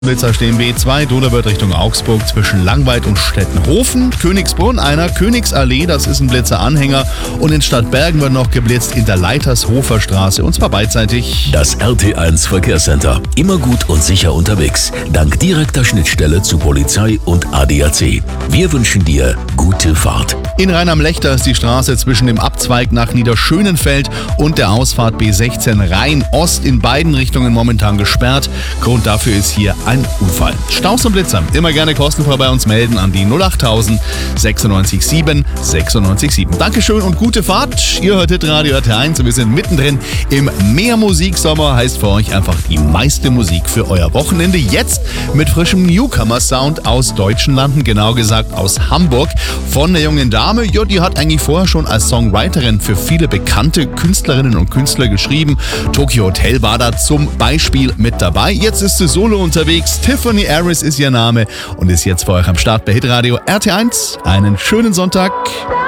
Blitzer stehen B2, Donauwörth Richtung Augsburg zwischen Langweid und Stettenhofen. Königsbrunn einer, Königsallee, das ist ein Blitzer-Anhänger. Und in Stadtbergen wird noch geblitzt in der Leitershofer Straße und zwar beidseitig. Das RT1 Verkehrscenter. Immer gut und sicher unterwegs. Dank direkter Schnittstelle zu Polizei und ADAC. Wir wünschen dir gute Fahrt. In Rhein-am-Lechter ist die Straße zwischen dem Abzweig nach Niederschönenfeld und der Ausfahrt B16 Rhein-Ost in beiden Richtungen momentan gesperrt. Grund dafür ist hier ein Unfall. Staus und Blitzer immer gerne kostenfrei bei uns melden an die 08000 96 7 96 7. Dankeschön und gute Fahrt. Ihr hört Radio RT1 und wir sind mittendrin im Mehrmusiksommer. Heißt für euch einfach die meiste Musik für euer Wochenende. Jetzt mit frischem Newcomer-Sound aus deutschen Landen, genau gesagt aus Hamburg. Von der jungen Dame, ja, die hat eigentlich vorher schon als Songwriterin für viele bekannte Künstlerinnen und Künstler geschrieben. Tokyo Hotel war da zum Beispiel mit dabei. Jetzt ist sie solo unterwegs. Tiffany Harris ist ihr Name und ist jetzt für euch am Start bei Hitradio RT1. Einen schönen Sonntag.